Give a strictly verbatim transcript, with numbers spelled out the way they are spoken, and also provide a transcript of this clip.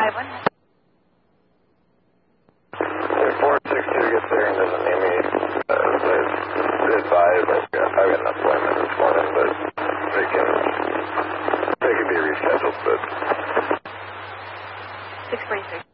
five one. If four six two gets there and doesn't need me, uh, they advise I've got, I've got an appointment this morning, but they can, they can be rescheduled, but... six forty-six.